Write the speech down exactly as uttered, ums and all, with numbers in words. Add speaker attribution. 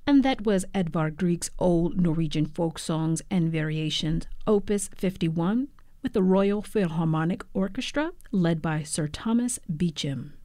Speaker 1: And that was Edvard Grieg's Old Norwegian Folk Songs and Variations, Opus fifty-one, with the Royal Philharmonic Orchestra, led by Sir Thomas Beecham.